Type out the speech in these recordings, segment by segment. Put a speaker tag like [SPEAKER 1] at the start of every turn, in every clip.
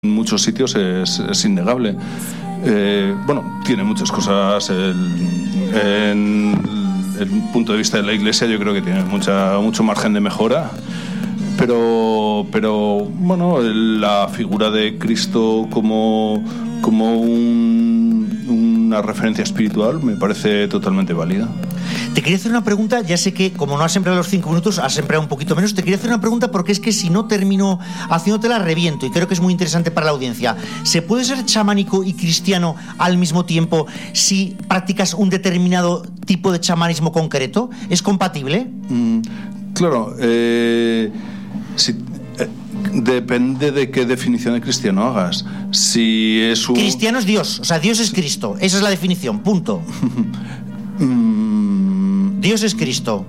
[SPEAKER 1] en muchos sitios es innegable. Tiene muchas cosas. En el punto de vista de la Iglesia, yo creo que tiene mucho margen de mejora. Pero la figura de Cristo como una referencia espiritual me parece totalmente válida.
[SPEAKER 2] Te quería hacer una pregunta, ya sé que como no has empleado los 5 minutos, has empleado un poquito menos. Te quería hacer una pregunta porque es que si no termino haciéndotela reviento, y creo que es muy interesante para la audiencia. ¿Se puede ser chamánico y cristiano al mismo tiempo si practicas un determinado tipo de chamanismo concreto? ¿Es compatible?
[SPEAKER 1] Claro, depende de qué definición de cristiano hagas. Si es un...
[SPEAKER 2] Cristiano es Dios, o sea, Dios es Cristo. Esa es la definición, punto. Dios es Cristo.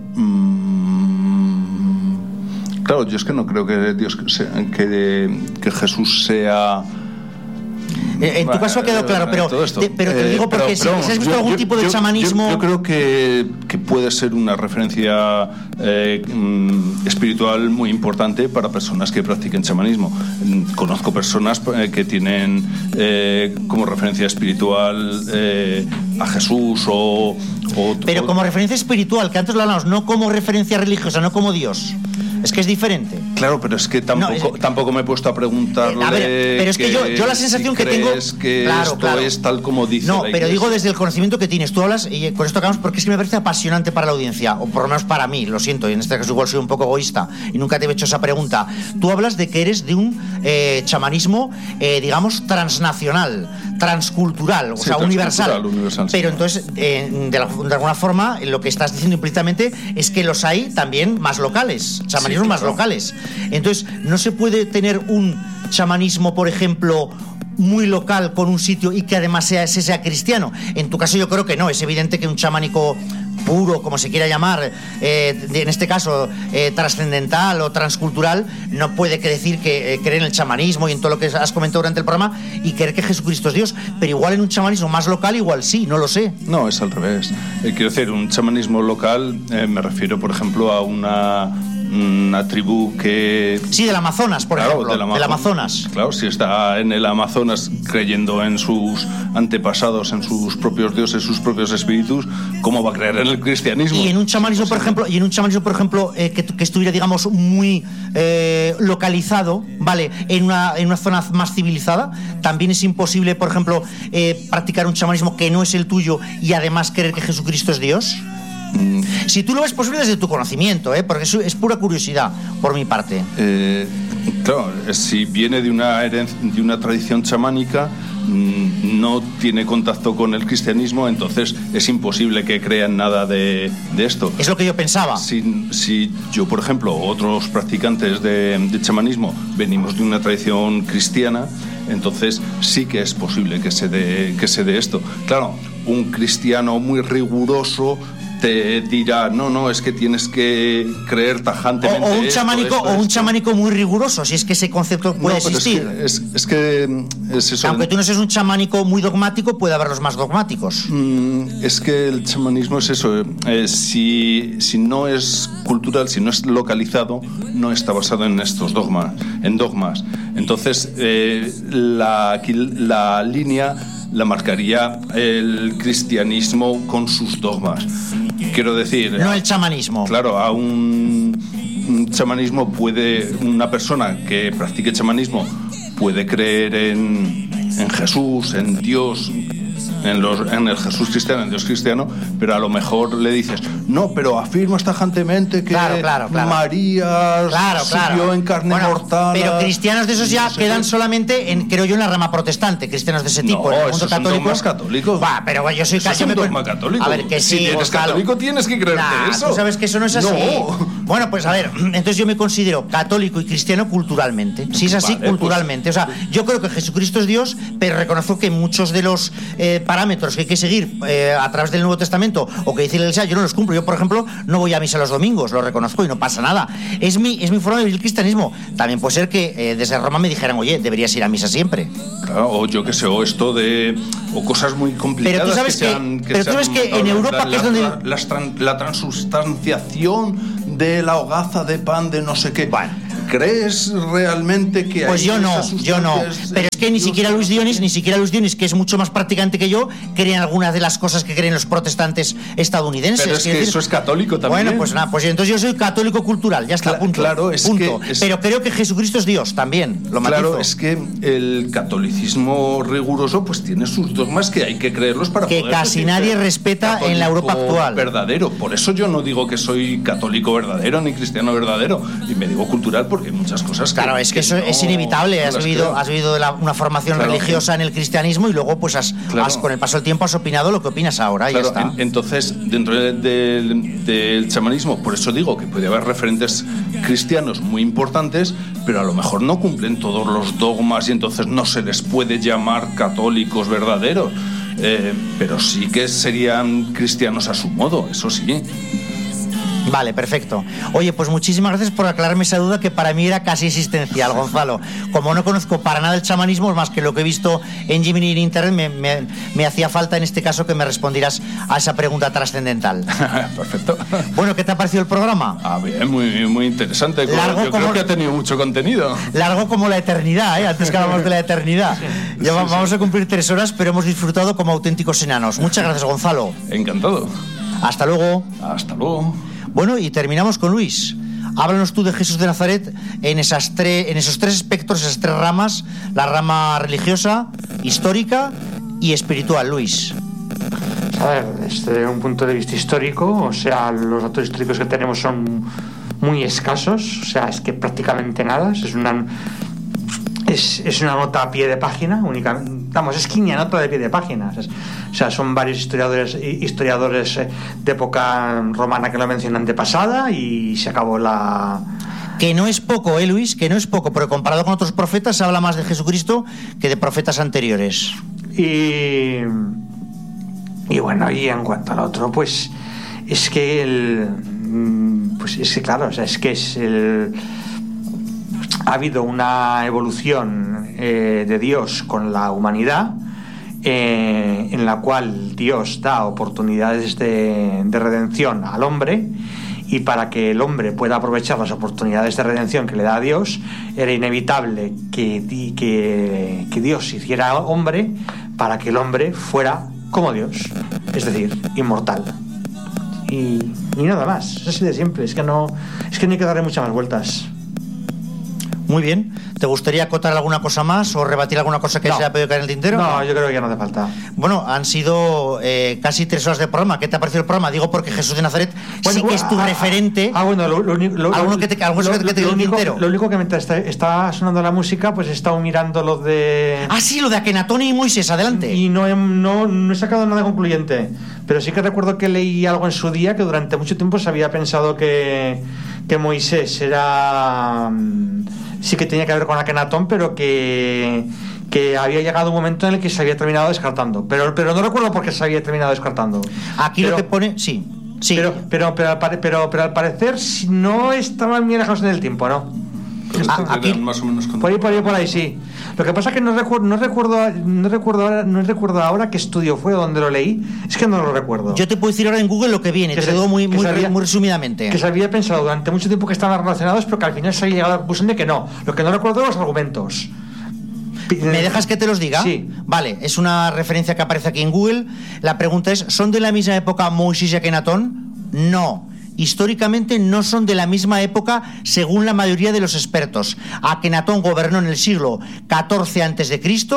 [SPEAKER 1] Claro, yo es que no creo que que Jesús sea...
[SPEAKER 2] En tu caso ha quedado claro, pero te digo porque si has visto algún tipo de chamanismo...
[SPEAKER 1] Yo creo que puede ser una referencia espiritual muy importante para personas que practiquen chamanismo. Conozco personas que tienen como referencia espiritual a Jesús
[SPEAKER 2] Pero como referencia espiritual, que antes lo hablamos, no como referencia religiosa, no como Dios. Es que es diferente.
[SPEAKER 1] Claro, pero es que tampoco me he puesto a preguntarle.
[SPEAKER 2] A ver, pero es que yo la sensación que tengo
[SPEAKER 1] es que esto es tal como dice la Iglesia.
[SPEAKER 2] Pero digo desde el conocimiento que tienes. Tú hablas, y con esto acabamos, porque es que me parece apasionante para la audiencia, o por lo menos para mí, lo siento, y en este caso igual soy un poco egoísta y nunca te he hecho esa pregunta. Tú hablas de que eres de un chamanismo, digamos, transnacional, transcultural, o sea, universal. Pero entonces, de alguna forma, lo que estás diciendo implícitamente es que los hay también más locales, chamanismos más locales. Entonces, no se puede tener un chamanismo, por ejemplo, muy local con un sitio y que además sea cristiano. En tu caso yo creo que no. Es evidente que un chamánico puro, como se quiera llamar, en este caso trascendental o transcultural, no puede decir que cree en el chamanismo y en todo lo que has comentado durante el programa y creer que Jesucristo es Dios. Pero igual en un chamanismo más local, igual sí, no lo sé.
[SPEAKER 1] No, es al revés. Quiero decir, un chamanismo local, me refiero, por ejemplo, a una tribu que...
[SPEAKER 2] Sí, del Amazonas, por ejemplo. Del Amazonas.
[SPEAKER 1] Claro, si está en el Amazonas creyendo en sus antepasados, en sus propios dioses, sus propios espíritus, ¿cómo va a creer en el cristianismo?
[SPEAKER 2] Y en un chamanismo, por ejemplo, que estuviera, digamos, muy localizado, ¿vale? En una zona más civilizada, también es imposible, por ejemplo, practicar un chamanismo que no es el tuyo y además creer que Jesucristo es Dios. Si tú lo ves posible desde tu conocimiento, porque eso es pura curiosidad por mi parte.
[SPEAKER 1] Claro, si viene de una tradición chamánica, no tiene contacto con el cristianismo, entonces es imposible que crean nada de esto.
[SPEAKER 2] Es lo que yo pensaba.
[SPEAKER 1] Si yo, por ejemplo, otros practicantes de chamanismo venimos de una tradición cristiana, entonces sí que es posible que se dé esto. Claro, un cristiano muy riguroso te dirá, no, es que tienes que creer tajantemente.
[SPEAKER 2] O un chamánico muy riguroso, si es que ese concepto puede existir.
[SPEAKER 1] Es que es eso.
[SPEAKER 2] Aunque tú no seas un chamánico muy dogmático, puede haber los más dogmáticos.
[SPEAKER 1] Es que el chamanismo es eso. Si no es cultural, si no es localizado, no está basado en estos dogmas. Entonces, la línea la marcaría el cristianismo con sus dogmas. Quiero decir...
[SPEAKER 2] No el chamanismo.
[SPEAKER 1] Claro, a un chamanismo una persona que practique chamanismo puede creer en Jesús, en Dios, en el Jesús cristiano, en Dios cristiano, pero a lo mejor le dices, no, pero afirmas tajantemente que María se vio en carne mortal.
[SPEAKER 2] Pero cristianos de esos ya quedan solamente, creo yo, en la rama protestante, cristianos de ese tipo.
[SPEAKER 1] No, esos son dogmas católicos.
[SPEAKER 2] Pero yo soy
[SPEAKER 1] dogma católico.
[SPEAKER 2] A ver, que
[SPEAKER 1] si eres católico tienes que creerte eso.
[SPEAKER 2] Tú sabes que eso no es así.
[SPEAKER 1] No.
[SPEAKER 2] Bueno, pues a ver, entonces yo me considero católico y cristiano culturalmente. Si es así, culturalmente. O sea, yo creo que Jesucristo es Dios, pero reconozco que muchos de los parámetros que hay que seguir a través del Nuevo Testamento o que dice la Iglesia, yo no los cumplo. Yo, por ejemplo, no voy a misa los domingos, lo reconozco y no pasa nada. Es mi forma de vivir el cristianismo. También puede ser que desde Roma me dijeran, oye, deberías ir a misa siempre.
[SPEAKER 1] Claro, o yo qué sé, o cosas muy complicadas.
[SPEAKER 2] Pero tú sabes que en Europa, que es donde...
[SPEAKER 1] La transustanciación de la hogaza de pan de no sé qué.
[SPEAKER 2] Bueno,
[SPEAKER 1] ¿crees realmente que
[SPEAKER 2] pues
[SPEAKER 1] hay
[SPEAKER 2] yo no,
[SPEAKER 1] esas
[SPEAKER 2] yo no.
[SPEAKER 1] sustancias?
[SPEAKER 2] Pero es que ni siquiera Luis Dionis, que es mucho más practicante que yo, cree en algunas de las cosas que creen los protestantes estadounidenses.
[SPEAKER 1] Pero es que eso es católico también.
[SPEAKER 2] Bueno, pues nada, pues entonces yo soy católico cultural, ya está, punto.
[SPEAKER 1] Claro, es
[SPEAKER 2] punto.
[SPEAKER 1] que
[SPEAKER 2] pero creo que Jesucristo es Dios también, lo matizo.
[SPEAKER 1] Claro, es que el catolicismo riguroso pues tiene sus dogmas que hay que creerlos para
[SPEAKER 2] que
[SPEAKER 1] poder
[SPEAKER 2] casi nadie respeta en la Europa actual.
[SPEAKER 1] Verdadero. Por eso yo no digo que soy católico verdadero ni cristiano verdadero, y me digo cultural porque hay muchas cosas
[SPEAKER 2] claro, es que eso no, es inevitable. Has vivido una formación religiosa en el cristianismo y luego pues con el paso del tiempo has opinado lo que opinas ahora y ya está.
[SPEAKER 1] Entonces, dentro del chamanismo, por eso digo que puede haber referentes cristianos muy importantes, pero a lo mejor no cumplen todos los dogmas y entonces no se les puede llamar católicos verdaderos, pero sí que serían cristianos a su modo, eso sí.
[SPEAKER 2] Vale, perfecto. Oye, pues muchísimas gracias por aclararme esa duda que para mí era casi existencial, Gonzalo. Como no conozco para nada el chamanismo, más que lo que he visto en Gemini y en Internet, me hacía falta en este caso que me respondieras a esa pregunta trascendental.
[SPEAKER 1] Perfecto.
[SPEAKER 2] Bueno, ¿qué te ha parecido el programa?
[SPEAKER 1] Bien, muy interesante.
[SPEAKER 2] Largo,
[SPEAKER 1] yo creo que ha tenido mucho contenido.
[SPEAKER 2] Largo como la eternidad, ¿eh? Antes que hablamos de la eternidad. Ya vamos a cumplir 3 horas, pero hemos disfrutado como auténticos enanos. Muchas gracias, Gonzalo.
[SPEAKER 1] Encantado.
[SPEAKER 2] Hasta luego.
[SPEAKER 1] Hasta luego.
[SPEAKER 2] Bueno, y terminamos con Luis. Háblanos tú de Jesús de Nazaret en esos 3 espectros, esas 3 ramas: la rama religiosa, histórica y espiritual. Luis.
[SPEAKER 3] A ver, desde un punto de vista histórico, o sea, los datos históricos que tenemos son muy escasos, o sea, es que prácticamente nada. Es una nota a pie de página, únicamente. Vamos, es que ni nota de pie de página. O sea, son varios historiadores de época romana que lo mencionan de pasada y se acabó la...
[SPEAKER 2] Que no es poco, Luis, que no es poco, pero comparado con otros profetas se habla más de Jesucristo que de profetas anteriores.
[SPEAKER 3] Y bueno, y en cuanto al otro, pues es que claro, o sea, es que ha habido una evolución de Dios con la humanidad, en la cual Dios da oportunidades de redención al hombre, y para que el hombre pueda aprovechar las oportunidades de redención que le da a Dios, era inevitable que Dios se hiciera hombre para que el hombre fuera como Dios, es decir, inmortal. Y nada más, es así de simple, es que no hay que darle muchas más vueltas.
[SPEAKER 2] Muy bien. ¿Te gustaría acotar alguna cosa más o rebatir alguna cosa que se haya podido caer en el tintero?
[SPEAKER 3] No, yo creo que ya no hace falta.
[SPEAKER 2] Bueno, han sido casi 3 horas de programa. ¿Qué te ha parecido el programa? Digo porque Jesús de Nazaret sí que es tu referente.
[SPEAKER 3] Bueno,
[SPEAKER 2] ¿Algo que te quede en el tintero?
[SPEAKER 3] Lo único que mientras está sonando la música, pues he estado mirando lo de...
[SPEAKER 2] Sí, lo de Akenatón y Moisés, adelante.
[SPEAKER 3] Y no he sacado nada concluyente. Pero sí que recuerdo que leí algo en su día, que durante mucho tiempo se había pensado que Moisés era... sí que tenía que ver con Akenatón, pero que había llegado un momento en el que se había terminado descartando. Pero no recuerdo por qué se había terminado descartando.
[SPEAKER 2] Aquí lo que pone... Sí.
[SPEAKER 3] Pero al parecer no estaban bien alejados en el tiempo, ¿no?
[SPEAKER 1] Aquí más o menos
[SPEAKER 3] por ahí sí. Lo que pasa es que no recuerdo ahora qué estudio fue o dónde lo leí. Es que no lo recuerdo.
[SPEAKER 2] Yo te puedo decir ahora en Google lo que viene, te lo digo muy resumidamente.
[SPEAKER 3] Que se había pensado durante mucho tiempo que estaban relacionados, pero que al final se había llegado a la conclusión de que no. Lo que no recuerdo son los argumentos.
[SPEAKER 2] ¿Me dejas que te los diga?
[SPEAKER 3] Sí.
[SPEAKER 2] Vale, es una referencia que aparece aquí en Google. La pregunta es, ¿son de la misma época Moisés y Akenatón? No. Históricamente no son de la misma época según la mayoría de los expertos. Akenatón gobernó en el siglo XIV a.C.,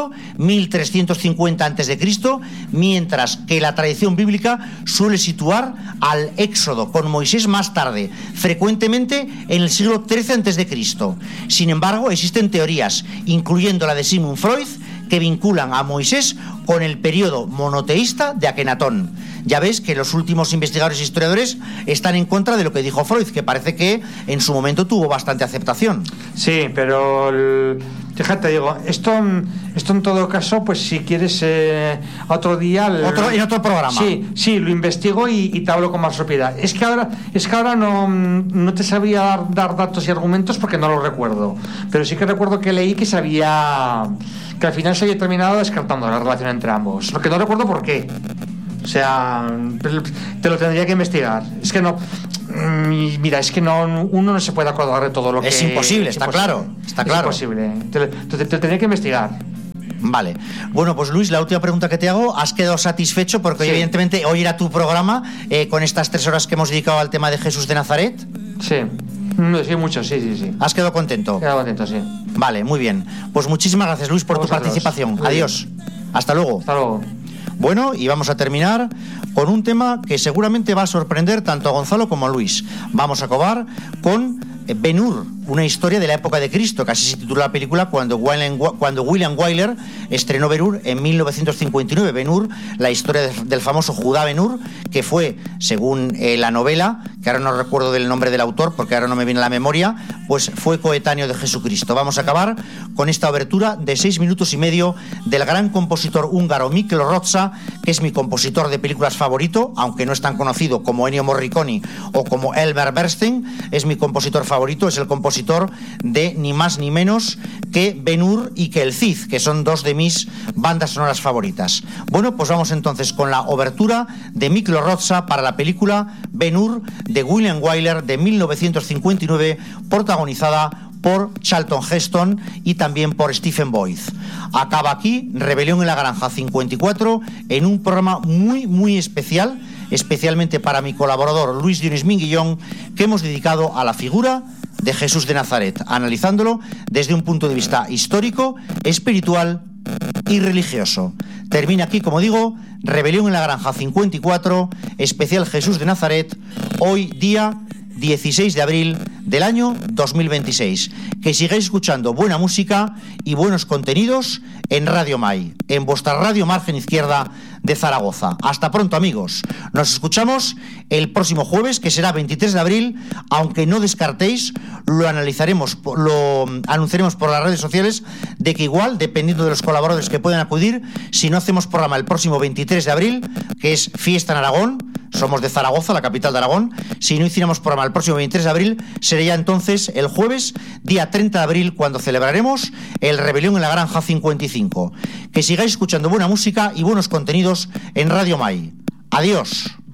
[SPEAKER 2] 1350 a.C., mientras que la tradición bíblica suele situar al Éxodo con Moisés más tarde, frecuentemente en el siglo XIII a.C. Sin embargo, existen teorías, incluyendo la de Sigmund Freud, que vinculan a Moisés con el periodo monoteísta de Akenatón. Ya ves que los últimos investigadores e historiadores están en contra de lo que dijo Freud, que parece que en su momento tuvo bastante aceptación.
[SPEAKER 3] Sí, pero fíjate, digo, esto en todo caso, pues si quieres otro día...
[SPEAKER 2] En otro programa.
[SPEAKER 3] Sí, lo investigo y te hablo con más propiedad. Es que ahora no te sabía dar datos y argumentos porque no los recuerdo. Pero sí que recuerdo que leí que al final se había terminado descartando la relación entre ambos. Lo que no recuerdo por qué. O sea, te lo tendría que investigar. Es que no... Mira, es que uno no se puede acordar de todo lo que...
[SPEAKER 2] Es imposible, está claro. Está claro.
[SPEAKER 3] Es imposible. Te tendría que investigar.
[SPEAKER 2] Vale. Bueno, pues Luis, la última pregunta que te hago, ¿has quedado satisfecho? Porque
[SPEAKER 3] Sí.
[SPEAKER 2] evidentemente hoy era tu programa con estas 3 horas que hemos dedicado al tema de Jesús de Nazaret.
[SPEAKER 3] Sí. Sí, mucho, sí.
[SPEAKER 2] ¿Has quedado contento?
[SPEAKER 3] He quedado contento, sí.
[SPEAKER 2] Vale, muy bien. Pues muchísimas gracias, Luis, por tu
[SPEAKER 3] Vosotros.
[SPEAKER 2] participación.
[SPEAKER 3] Muy
[SPEAKER 2] Adiós. Hasta luego.
[SPEAKER 3] Hasta luego.
[SPEAKER 2] Bueno, y vamos a terminar con un tema que seguramente va a sorprender tanto a Gonzalo como a Luis. Vamos a acabar con Ben-Hur, una historia de la época de Cristo, que así se titula la película cuando William Wyler estrenó Ben-Hur en 1959. Ben-Hur, la historia del famoso Judá Ben-Hur, que fue, según la novela, que ahora no recuerdo del nombre del autor porque ahora no me viene a la memoria, pues fue coetáneo de Jesucristo. Vamos a acabar con esta obertura de 6 minutos y medio del gran compositor húngaro Mikl Rózsa, que es mi compositor de películas favorito, aunque no es tan conocido como Ennio Morricone o como Elmer Bernstein. Es mi compositor favorito, es el compositor de ni más ni menos que Ben-Hur y que El Cid, que son 2 de mis bandas sonoras favoritas. Bueno, pues vamos entonces con la obertura de Mikl Rózsa para la película Ben-Hur de William Wyler de 1959, protagonizada por Charlton Heston y también por Stephen Boyd. Acaba aquí Rebelión en la Granja 54 en un programa muy especial, especialmente para mi colaborador Luis Dionis Minguillón, que hemos dedicado a la figura de Jesús de Nazaret, analizándolo desde un punto de vista histórico, espiritual y religioso. Termina aquí, como digo, Rebelión en la Granja 54, especial Jesús de Nazaret, hoy día 16 de abril del año 2026. Que sigáis escuchando buena música y buenos contenidos en Radio Mai, en vuestra radio margen izquierda de Zaragoza. Hasta pronto, amigos. Nos escuchamos el próximo jueves, que será 23 de abril, aunque no descartéis, lo anunciaremos por las redes sociales, de que igual, dependiendo de los colaboradores que puedan acudir, si no hacemos programa el próximo 23 de abril, que es fiesta en Aragón, somos de Zaragoza, la capital de Aragón, si no hiciéramos programa el próximo 23 de abril, sería entonces el jueves, día 30 de abril, cuando celebraremos el Rebelión en la Granja 55. Que sigáis escuchando buena música y buenos contenidos en Radio Mai. Adiós.